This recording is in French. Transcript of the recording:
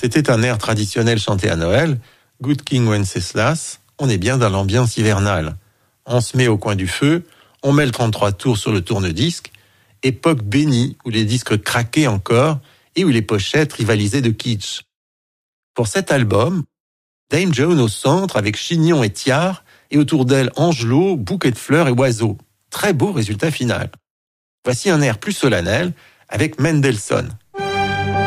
C'était un air traditionnel chanté à Noël, Good King Wenceslas. On est bien dans l'ambiance hivernale. On se met au coin du feu, on met le 33 tours sur le tourne-disque, époque bénie où les disques craquaient encore et où les pochettes rivalisaient de kitsch. Pour cet album, Dame Joan au centre avec chignon et tiare et autour d'elle angelot, bouquet de fleurs et oiseaux. Très beau résultat final. Voici un air plus solennel avec Mendelssohn.